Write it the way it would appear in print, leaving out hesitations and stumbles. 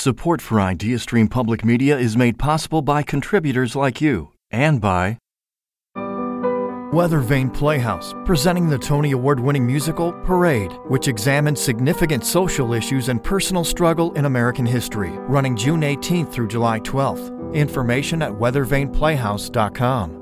Support for IdeaStream Public Media is made possible by contributors like you and by Weathervane Playhouse, presenting the Tony Award-winning musical Parade, which examines significant social issues and personal struggle in American history, running June 18th through July 12th. Information at weathervaneplayhouse.com.